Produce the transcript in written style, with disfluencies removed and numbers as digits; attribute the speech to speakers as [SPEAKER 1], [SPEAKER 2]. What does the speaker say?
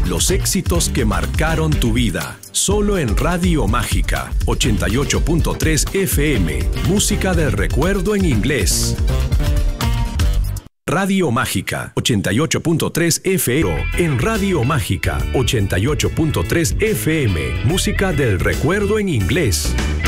[SPEAKER 1] Los éxitos que marcaron tu vida. Solo en Radio Mágica 88.3 FM. Música del recuerdo en inglés. Radio Mágica 88.3 FM. En Radio Mágica 88.3 FM. Música del recuerdo en inglés.